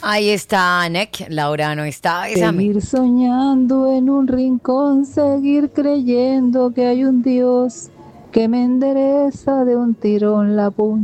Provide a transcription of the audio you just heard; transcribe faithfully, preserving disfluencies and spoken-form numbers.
Ahí está, Nick. Laura no está. Bésame. Seguir soñando en un rincón, seguir creyendo que hay un Dios que me endereza de un tirón la punta.